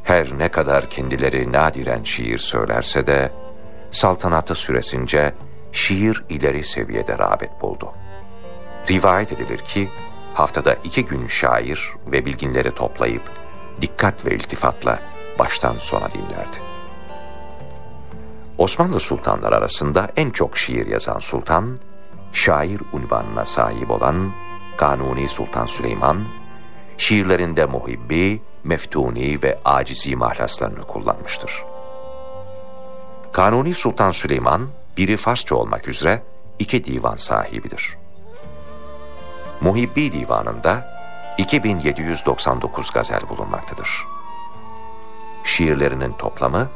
Her ne kadar kendileri nadiren şiir söylerse de, saltanatı süresince şiir ileri seviyede rağbet buldu. Rivayet edilir ki, haftada 2 gün şair ve bilginleri toplayıp, dikkat ve iltifatla baştan sona dinlerdi. Osmanlı sultanları arasında en çok şiir yazan sultan, şair unvanına sahip olan Kanuni Sultan Süleyman, şiirlerinde muhibbi, meftuni ve acizi mahlaslarını kullanmıştır. Kanuni Sultan Süleyman, biri Farsça olmak üzere 2 divan sahibidir. Muhibbi divanında 2799 gazel bulunmaktadır. Şiirlerinin toplamı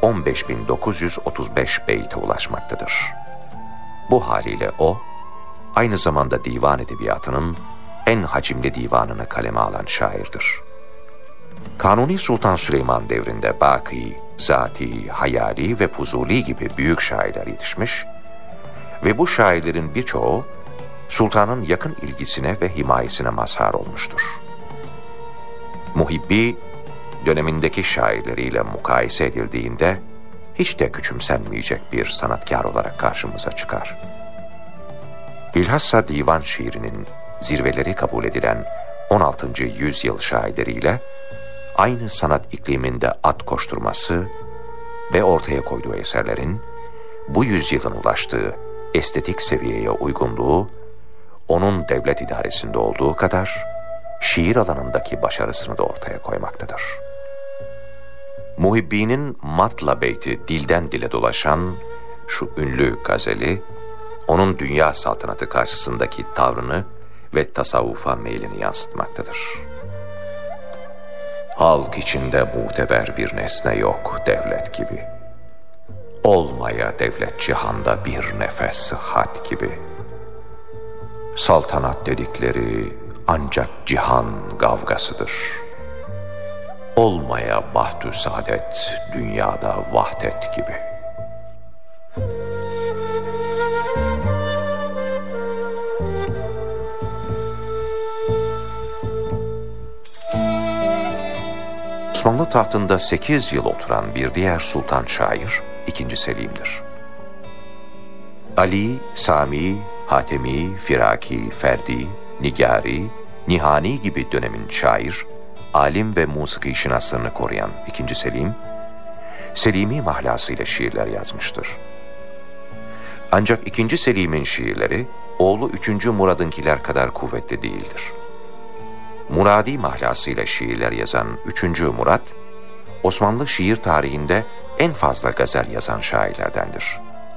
15.935 beyte ulaşmaktadır. Bu haliyle o, aynı zamanda divan edebiyatının en hacimli divanını kaleme alan şairdir. Kanuni Sultan Süleyman devrinde Baki, Zati, Hayali ve Fuzuli gibi büyük şairler yetişmiş ve bu şairlerin birçoğu sultanın yakın ilgisine ve himayesine mazhar olmuştur. Muhibbi, dönemindeki şairleriyle mukayese edildiğinde hiç de küçümsenmeyecek bir sanatkar olarak karşımıza çıkar. Bilhassa divan şiirinin zirveleri kabul edilen 16. yüzyıl şairleriyle aynı sanat ikliminde at koşturması ve ortaya koyduğu eserlerin bu yüzyılın ulaştığı estetik seviyeye uygunluğu, onun devlet idaresinde olduğu kadar şiir alanındaki başarısını da ortaya koymaktadır. Muhibbi'nin Matla beyti dilden dile dolaşan şu ünlü gazeli, onun dünya saltanatı karşısındaki tavrını ve tasavvufa meylini yansıtmaktadır. Halk içinde muteber bir nesne yok devlet gibi. Olmaya devlet cihanda bir nefes sıhhat gibi. Saltanat dedikleri ancak cihan kavgasıdır. Olmaya bahtü saadet dünyada vahdet gibi. Osmanlı tahtında 8 yıl oturan bir diğer sultan şair 2. Selim'dir. Ali, Sami, Hatemi, Firaki, Ferdi, Nigari, Nihani gibi dönemin şair, alim ve musiki şinaslarını koruyan 2. Selim, Selimi mahlasıyla şiirler yazmıştır. Ancak 2. Selim'in şiirleri, oğlu 3. Murad'ınkiler kadar kuvvetli değildir. Muradi mahlasıyla şiirler yazan 3. Murad, Osmanlı şiir tarihinde en fazla gazel yazan şairlerdendir.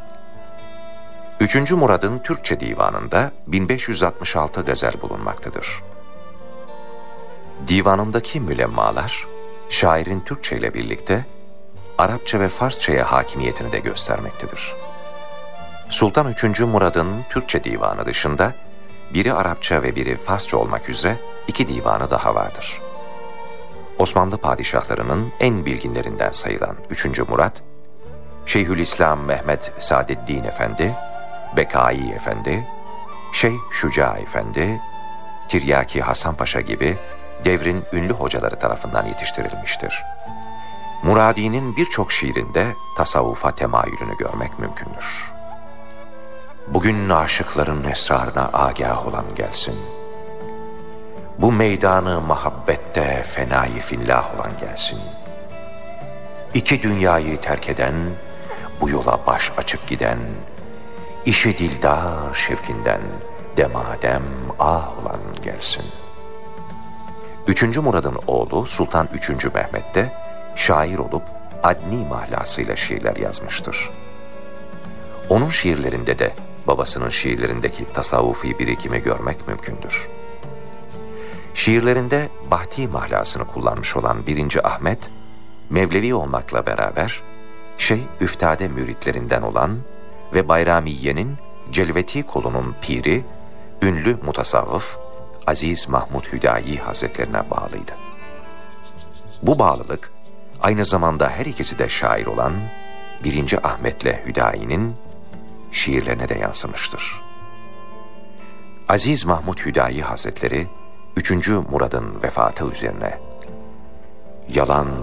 3. Murad'ın Türkçe divanında 1566 gazel bulunmaktadır. Divanındaki mülemmalar, şairin Türkçe ile birlikte Arapça ve Farsçaya hakimiyetini de göstermektedir. Sultan 3. Murad'ın Türkçe divanı dışında, biri Arapça ve biri Farsça olmak üzere 2 divanı daha vardır. Osmanlı padişahlarının en bilginlerinden sayılan 3. Murad, Şeyhülislam Mehmet Sadeddin Efendi, Bekai Efendi, Şeyh Şuca Efendi, Tiryaki Hasan Paşa gibi devrin ünlü hocaları tarafından yetiştirilmiştir. Muradi'nin birçok şiirinde tasavvufa temayülünü görmek mümkündür. Bugün aşıkların esrarına agah olan gelsin. Bu meydanı muhabbette fenayı fillah olan gelsin. 2 dünyayı terk eden, bu yola baş açık giden, işi dildar şevkinden demadem ah olan gelsin. 3. Murad'ın oğlu Sultan 3. Mehmet de şair olup adni mahlasıyla şiirler yazmıştır. Onun şiirlerinde de babasının şiirlerindeki tasavvufi birikimi görmek mümkündür. Şiirlerinde bahti mahlasını kullanmış olan 1. Ahmet, Mevlevi olmakla beraber Şeyh Üftade müritlerinden olan ve Bayramiye'nin Celveti kolunun piri, ünlü mutasavvıf Aziz Mahmud Hüdayi Hazretlerine bağlıydı. Bu bağlılık, aynı zamanda her ikisi de şair olan 1. Ahmet'le Hüdayi'nin şiirlerine de yansımıştır. Aziz Mahmud Hüdayi Hazretleri, 3. Murad'ın vefatı üzerine, yalan